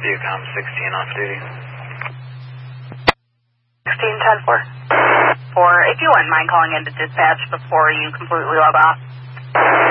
Viewcom 16 off duty. 16-10-4. 4, if you wouldn't mind calling into dispatch before you completely log off.